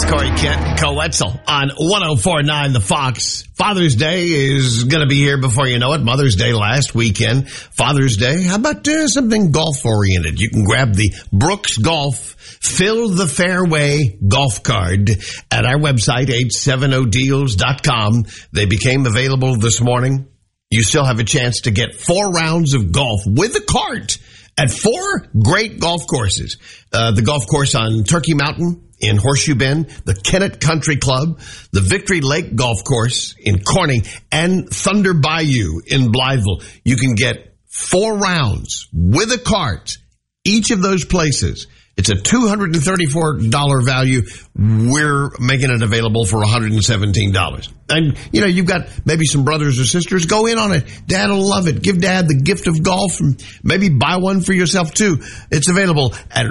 Corey Kent, Co-Wetzel on 104.9 The Fox. Father's Day is going to be here before you know it. Mother's Day last weekend. Father's Day, how about something golf-oriented? You can grab the Brooks Golf Fill the Fairway golf card at our website, 870deals.com. They became available this morning. You still have a chance to get 4 rounds of golf with a cart at 4 great golf courses. The golf course on Turkey Mountain in Horseshoe Bend, the Kennett Country Club, the Victory Lake Golf Course in Corning, and Thunder Bayou in Blytheville. You can get 4 rounds with a cart, each of those places. It's a $234 value. We're making it available for $117. And, you've got maybe some brothers or sisters. Go in on it. Dad will love it. Give Dad the gift of golf and maybe buy one for yourself, too. It's available at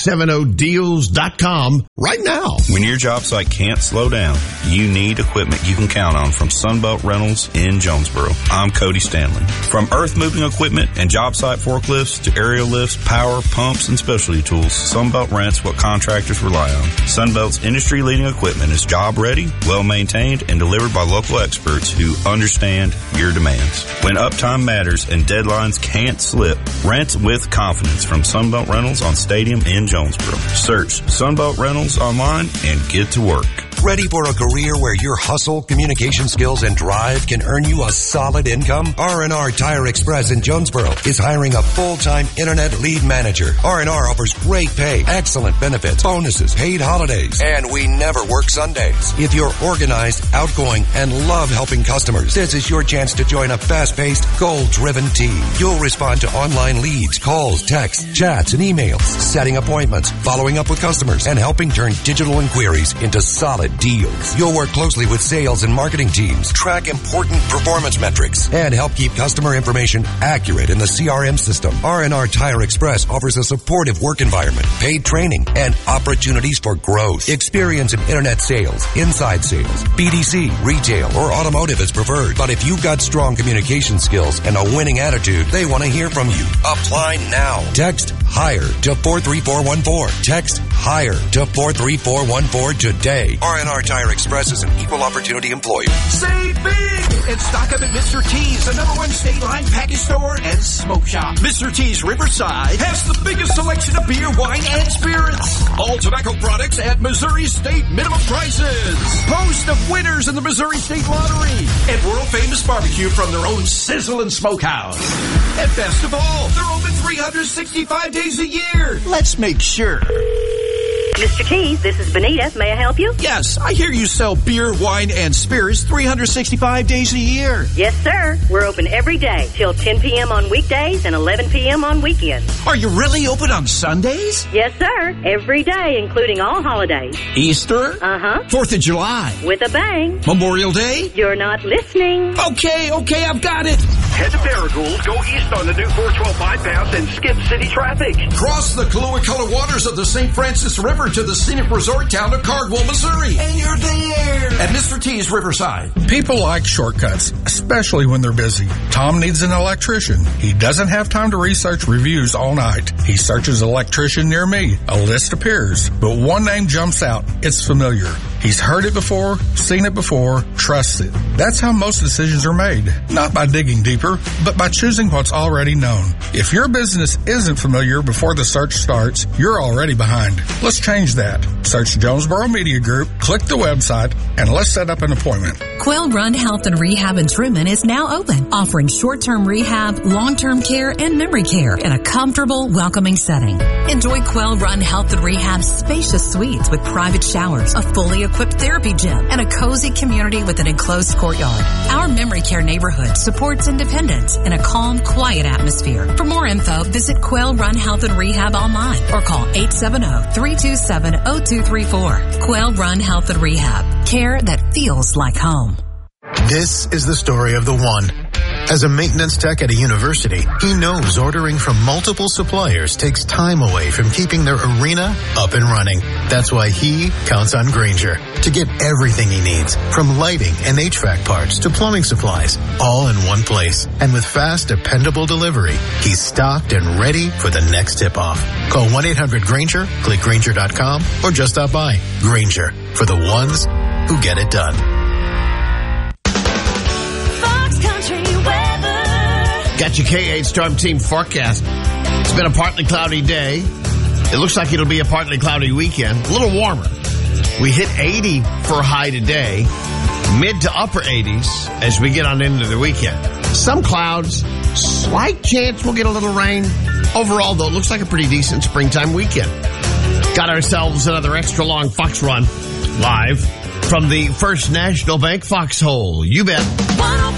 870deals.com right now. When your job site can't slow down, you need equipment you can count on from Sunbelt Rentals in Jonesboro. I'm Cody Stanley. From earth moving equipment and job site forklifts to aerial lifts, power, pumps, and specialty tools, Sunbelt rents what contractors rely on. Sunbelt's industry-leading equipment is job-ready, well-maintained, and delivered by local experts who understand your demands. When uptime matters and deadlines can't slip, rent with confidence from Sunbelt Rentals on Stadium in Jonesboro. Search Sunbelt Rentals online and get to work. Ready for a career where your hustle, communication skills, and drive can earn you a solid income? R&R Tire Express in Jonesboro is hiring a full-time internet lead manager. R&R offers great pay, excellent benefits, bonuses, paid holidays, and we never work Sundays. If you're organized, outgoing, and love helping customers, this is your chance to join a fast-paced, goal-driven team. You'll respond to online leads, calls, texts, chats, and emails, setting appointments, following up with customers, and helping turn digital inquiries into solid deals. You'll work closely with sales and marketing teams, track important performance metrics, and help keep customer information accurate in the CRM system. R&R Tire Express offers a supportive work environment, paid training, and opportunities for growth. Experience in internet sales, inside sales, BDC, retail, or automotive is preferred. But if you've got strong communication skills and a winning attitude, they want to hear from you. Apply now. Text HIRE to 43414. Text HIRE to 43414 today. R&R Tire Express is an equal opportunity employer. Save big and stock up at Mr. T's, the #1 state line package store and smoke shop. Mr. T's Riverside has the biggest selection of beer, wine, and spirits. All tobacco products at Missouri State minimum prices. Host of winners in the Missouri State Lottery. And world-famous barbecue from their own sizzling smokehouse. And best of all, they're open 365 days a year. Let's make sure. Mr. T's, this is Benita. May I help you? Yes, I hear you sell beer, wine, and spirits 365 days a year. Yes, sir. We're open every day till 10 p.m. on weekdays and 11 p.m. on weekends. Are you really open on Sundays? Yes, sir. Every day, including all holidays. Easter? Uh-huh. 4th of July? With a bang. Memorial Day? You're not listening. Okay, I've got it. Head to Paragould, go east on the new 412 bypass and skip city traffic. Cross the Kahlua-Color waters of the St. Francis River to the scenic resort town of Cardwell, Missouri. And you're there at Mr. T's Riverside. People like shortcuts, especially when they're busy. Tom needs an electrician. He doesn't have time to research reviews all night. He searches electrician near me. A list appears, but one name jumps out. It's familiar. He's heard it before, seen it before, trusts it. That's how most decisions are made. Not by digging deeper, but by choosing what's already known. If your business isn't familiar before the search starts, you're already behind. Let's change that. Search Jonesboro Media Group, click the website, and let's set up an appointment. Quail Run Health and Rehab in Truman is now open, offering short-term rehab, long-term care, and memory care in a comfortable, welcoming setting. Enjoy Quail Run Health and Rehab's spacious suites with private showers, a fully equipped therapy gym, and a cozy community with an enclosed courtyard. Our memory care neighborhood supports independence in a calm, quiet atmosphere. For more info, visit Quail Run Health and Rehab online or call 870-327-0234. Quail Run Health and Rehab. Care that feels like home. This is the story of the one. As a maintenance tech at a university, he knows ordering from multiple suppliers takes time away from keeping their arena up and running. That's why he counts on Grainger to get everything he needs, from lighting and HVAC parts to plumbing supplies, all in one place. And with fast, dependable delivery, he's stocked and ready for the next tip-off. Call 1-800-GRAINGER, click Grainger.com, or just stop by. Grainger, for the ones who get it done. Fox Country weather. Got your K8 Storm Team forecast. It's been a partly cloudy day. It looks like it'll be a partly cloudy weekend. A little warmer. We hit 80 for a high today. Mid to upper 80s as we get on into the weekend. Some clouds. Slight chance we'll get a little rain. Overall, though, it looks like a pretty decent springtime weekend. Got ourselves another extra long Fox Run live from the First National Bank Foxhole. You bet.